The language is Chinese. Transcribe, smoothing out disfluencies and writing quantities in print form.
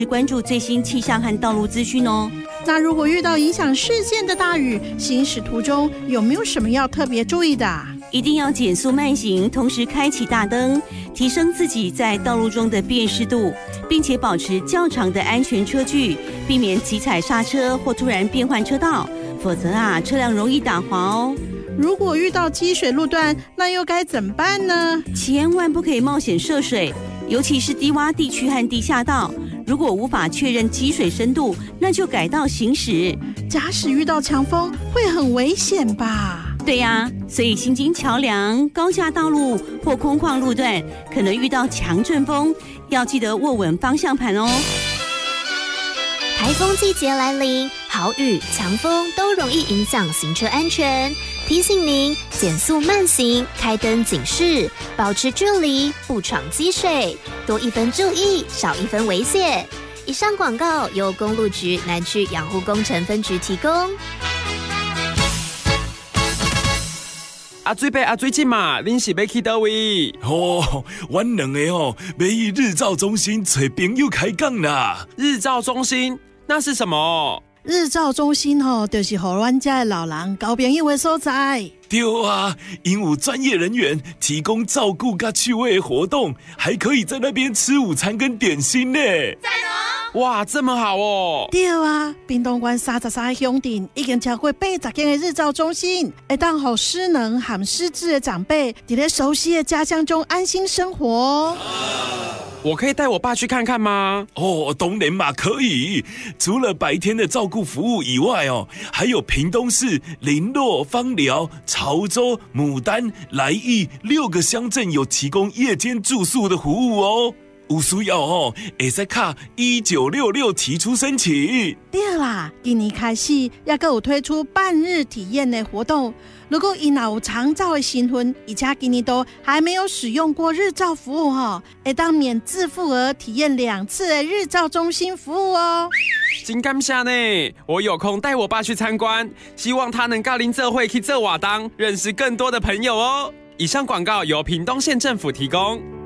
关注最新气象和道路资讯哦。 那如果遇到影响视线的大雨，行驶途中有没有什么要特别注意的？ 一定要减速慢行，同时开启大灯，提升自己在道路中的辨识度，并且保持较长的安全车距，避免急踩刹车或突然变换车道，否则车辆容易打滑哦。 如果遇到积水路段，那又该怎么办呢？ 千万不可以冒险涉水，尤其是低洼地区和地下道。如果无法确认积水深度，那就改道行驶。 假使遇到强风，会很危险吧？ 对呀，所以行经桥梁、高架道路或空旷路段，可能遇到强阵风，要记得握稳方向盘哦。 台风季节来临，豪雨、强风都容易影响行车安全。提醒您减速慢行，开灯警示，保持距离，不闯积水，多一分注意，少一分危险。以上广告由公路局南区养护工程分局提供。 阿水伯阿水姐嘛，恁是要去倒位？ 阮两个要去日照中心找朋友开讲啦。 日照中心那是什么？ 日照中心就是给阮家的老人交朋友的所在。 对啊，因有专业人员提供照顾甲趣味的活动，还可以在那边吃午餐跟点心呢。 赞哦！哇，这么好哦！ 对啊，屏东县33个乡镇已经超过80间的日照中心，会当让失能和失智的长辈在熟悉的家乡中安心生活。 我可以带我爸去看看吗？ 当然嘛，可以。除了白天的照顾服务以外还有屏东市林洛、枋寮、潮州、牡丹、来义6个乡镇有提供夜间住宿的服务哦。有需要可以卡1966提出申请。 对啦，今年开始也有推出半日体验的活动。如果因有长照的新婚，而且今年都还没有使用过日照服务会当免自付额体验2次的日照中心服务哦。 真感谢呢，我有空带我爸去参观，希望他能跟恁做伙去做活动，认识更多的朋友哦。以上广告由屏东县政府提供。